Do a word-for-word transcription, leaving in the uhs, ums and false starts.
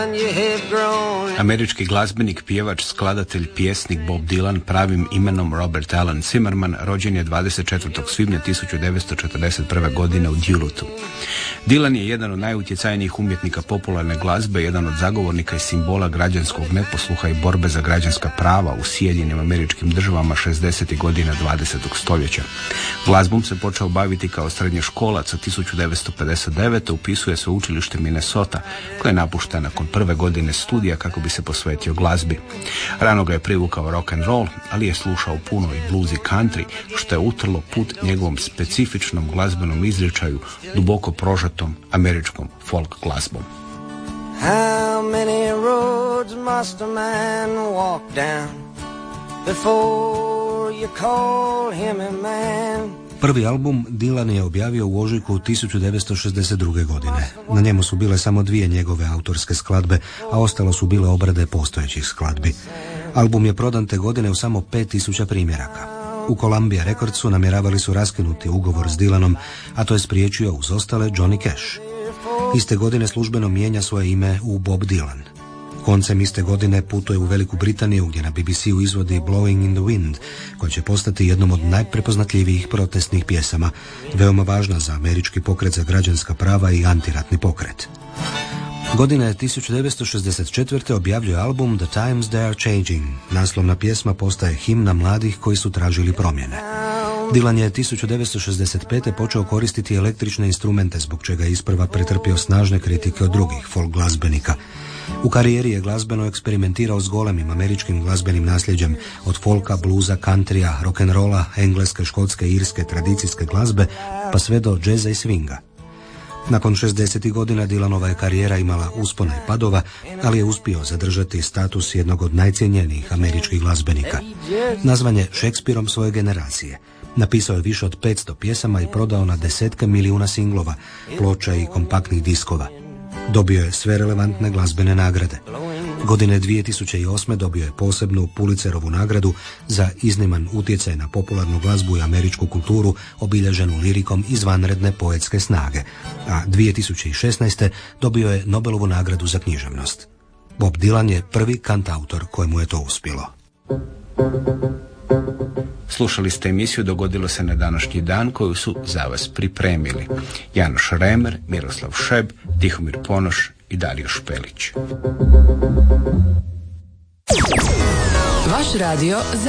Američki glazbenik, pjevač, skladatelj, pjesnik Bob Dylan, pravim imenom Robert Alan Zimmerman, rođen je dvadeset četvrtog svibnja tisuću devetsto četrdeset prve. godine u Dulutu. Dylan je jedan od najutjecajnijih umjetnika popularne glazbe, jedan od zagovornika i simbola građanskog neposluha i borbe za građanska prava u Sjedinjenim Američkim Državama šezdesetih godina dvadesetog stoljeća. Glazbom se počeo baviti kao srednjoškolac, a tisuću devetsto pedeset devete. upisuje se u učilište Minnesota, koje je napušten nakon prve godine studija kako bi se posvetio glazbi. Rano ga je privukao rock and roll, ali je slušao puno i blues i country, što je utrlo put njegovom specifičnom glazbenom izričaju, duboko prožetom američkom folk glazbom. How many roads must a man walk down before you call him a man? Prvi album Dylan je objavio u ožujku tisuću devetsto šezdeset druge. godine. Na njemu su bile samo dvije njegove autorske skladbe, a ostalo su bile obrade postojećih skladbi. Album je prodan te godine u samo pet tisuća primjeraka. U Columbia Recordsu namjeravali su raskinuti ugovor s Dylanom, a to je spriječio uz ostale Johnny Cash. Iste godine službeno mijenja svoje ime u Bob Dylan. Koncem iste godine putuje u Veliku Britaniju, gdje na B B C-u izvodi Blowing in the Wind, koja će postati jednom od najprepoznatljivijih protestnih pjesama, veoma važna za američki pokret za građanska prava i antiratni pokret. Godine tisuću devetsto šezdeset četvrte. objavljuje album The Times They Are Changing. Naslovna pjesma postaje himna mladih koji su tražili promjene. Dylan je tisuću devetsto šezdeset pete. počeo koristiti električne instrumente, zbog čega je isprva pretrpio snažne kritike od drugih folk glazbenika. U karijeri je glazbeno eksperimentirao s golemim američkim glazbenim nasljeđem, od folka, bluza, countrya, rock'n'rolla, engleske, škotske, irske, tradicijske glazbe, pa sve do džeza i swinga. Nakon šezdesetih godina Dylanova je karijera imala uspona i padova, ali je uspio zadržati status jednog od najcijenjenijih američkih glazbenika. Nazvan je Šekspirom svoje generacije. Napisao je više od petsto pjesama i prodao na desetke milijuna singlova, ploča i kompaktnih diskova. Dobio je sve relevantne glazbene nagrade. Godine dvije tisuće osme. dobio je posebnu Pulitzerovu nagradu za izniman utjecaj na popularnu glazbu i američku kulturu, obilježenu lirikom izvanredne poetske snage, a dvije tisuće šesnaeste. dobio je Nobelovu nagradu za književnost. Bob Dylan je prvi kantautor kojemu je to uspjelo. Slušali ste emisiju Dogodilo se na današnji dan, koju su za vas pripremili Janoš Remer, Miroslav Šeb, Tihomir Ponoš i Dario Špelić. Vaš radio za